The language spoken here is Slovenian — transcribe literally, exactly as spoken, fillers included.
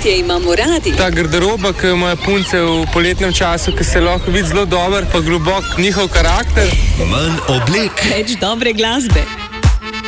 Punce imamo radi. Ta garderoba, ki ima punce v poletnem času, ki se lahko vidi zelo dober, pa globok njihov karakter. Manj oblek. Več dobre glasbe.